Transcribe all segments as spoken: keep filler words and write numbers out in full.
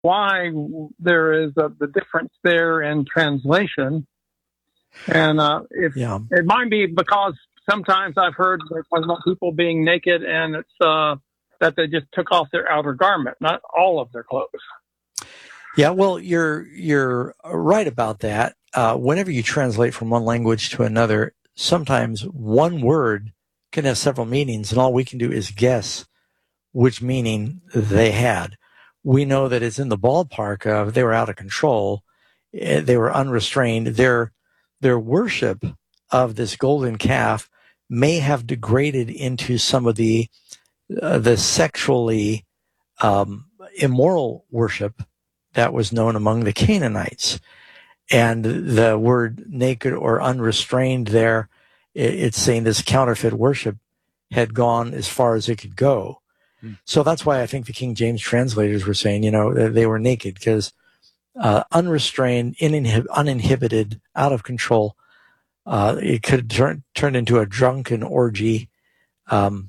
why there is a, the difference there in translation. And uh, if, yeah. it might be because sometimes I've heard they're talking about people being naked, and it's uh, that they just took off their outer garment, not all of their clothes. Yeah, well, you're you're right about that. Uh, whenever you translate from one language to another, sometimes one word can have several meanings, and all we can do is guess which meaning they had. We know that it's in the ballpark of they were out of control, they were unrestrained. Their their worship of this golden calf may have degraded into some of the uh, the sexually um, immoral worship that was known among the Canaanites. And the word naked or unrestrained there, it's saying this counterfeit worship had gone as far as it could go. Mm. So that's why I think the King James translators were saying, you know, they were naked, because uh, unrestrained, ininhib- uninhibited, out of control, uh, it could turn turn into a drunken orgy. Um,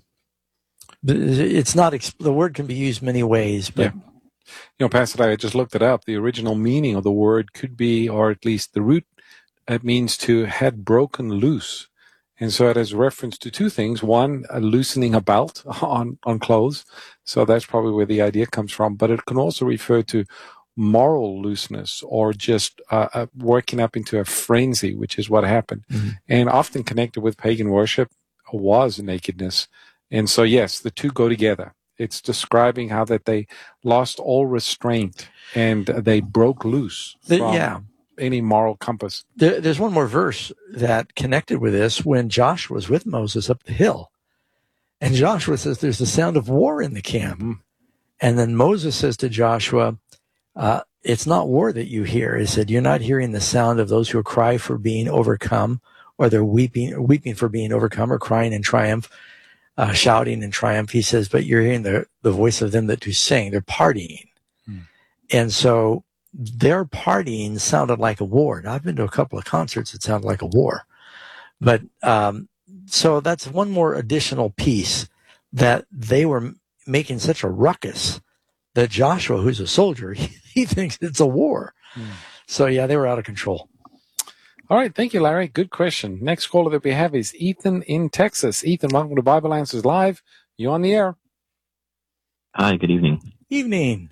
it's not, exp- the word can be used many ways, but yeah. You know, Pastor, I just looked it up. The original meaning of the word could be, or at least the root, it means to had broken loose. And so it has reference to two things. One, a loosening about on, on clothes. So that's probably where the idea comes from. But it can also refer to moral looseness, or just uh, uh, working up into a frenzy, which is what happened. Mm-hmm. And often connected with pagan worship was nakedness. And so, yes, the two go together. It's describing how that they lost all restraint and they broke loose from yeah. any moral compass. There, there's one more verse that connected with this when Joshua was with Moses up the hill. And Joshua says there's the sound of war in the camp. Mm-hmm. And then Moses says to Joshua, uh, it's not war that you hear. He said, you're not hearing the sound of those who cry for being overcome, or they're weeping, weeping for being overcome, or crying in triumph. Uh, shouting in triumph, he says, but you're hearing the, the voice of them that do sing. They're partying. Hmm. And so their partying sounded like a war. Now, I've been to a couple of concerts that sounded like a war. But um, so that's one more additional piece, that they were making such a ruckus that Joshua, who's a soldier, he, he thinks it's a war. Hmm. So, yeah, they were out of control. All right. Thank you, Larry. Good question. Next caller that we have is Ethan in Texas. Ethan, welcome to Bible Answers Live. You're on the air. Hi, good evening. Evening.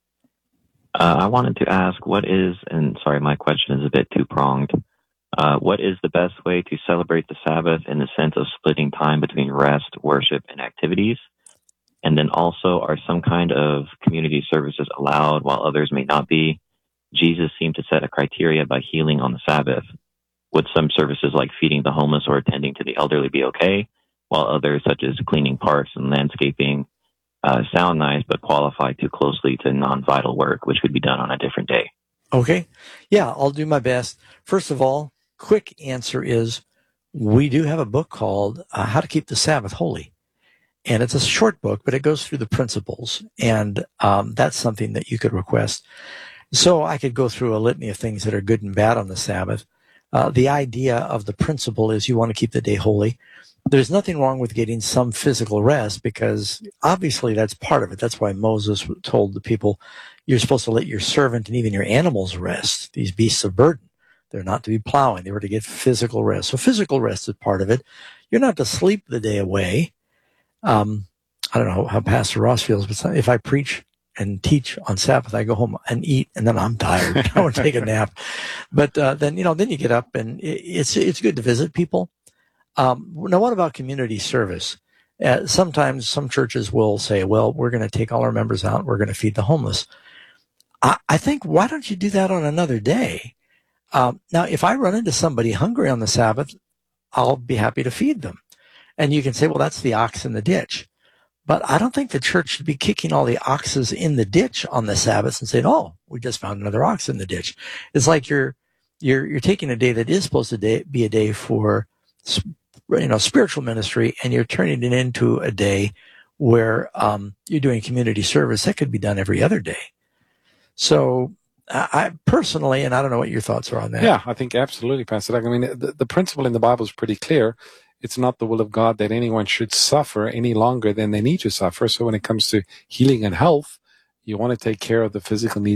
Uh, I wanted to ask, what is, and sorry, my question is a bit two-pronged. Uh, what is the best way to celebrate the Sabbath in the sense of splitting time between rest, worship, and activities? And then also, are some kind of community services allowed while others may not be? Jesus seemed to set a criteria by healing on the Sabbath. Would some services like feeding the homeless or attending to the elderly be okay, while others, such as cleaning parks and landscaping, uh, sound nice but qualify too closely to non-vital work, which could be done on a different day? Okay. Yeah, I'll do my best. First of all, quick answer is we do have a book called uh, How to Keep the Sabbath Holy. And it's a short book, but it goes through the principles. And um, that's something that you could request. So I could go through a litany of things that are good and bad on the Sabbath. Uh, the idea of the principle is you want to keep the day holy. There's nothing wrong with getting some physical rest, because obviously that's part of it. That's why Moses told the people, you're supposed to let your servant and even your animals rest, these beasts of burden. They're not to be plowing. They were to get physical rest. So physical rest is part of it. You're not to sleep the day away. Um, I don't know how Pastor Ross feels, but if I preach and teach on Sabbath, I go home and eat, and then I'm tired. I want to take a nap. But uh, then, you know, then you get up, and it's it's good to visit people. Um, now, what about community service? Uh, sometimes some churches will say, well, we're going to take all our members out. We're going to feed the homeless. I, I think, why don't you do that on another day? Um, now, if I run into somebody hungry on the Sabbath, I'll be happy to feed them. And you can say, well, that's the ox in the ditch. But I don't think the church should be kicking all the oxes in the ditch on the Sabbath and saying, oh, we just found another ox in the ditch. It's like you're you're you're taking a day that is supposed to day, be a day for, you know, spiritual ministry, and you're turning it into a day where um, you're doing community service that could be done every other day. So I personally, and I don't know what your thoughts are on that. Yeah, I think absolutely, Pastor Doug. I mean, the, the principle in the Bible is pretty clear. It's not the will of God that anyone should suffer any longer than they need to suffer. So when it comes to healing and health, You want to take care of the physical needs